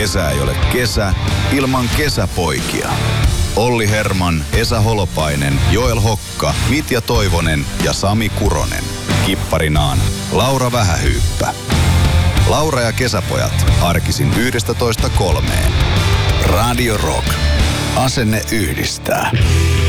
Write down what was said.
Kesä ei ole kesä ilman kesäpoikia. Olli Herman, Esa Holopainen, Joel Hokka, Mitja Toivonen ja Sami Kuronen. Kipparinaan Laura Vähähyyppä. Laura ja kesäpojat arkisin 11.3. Radio Rock. Asenne yhdistää.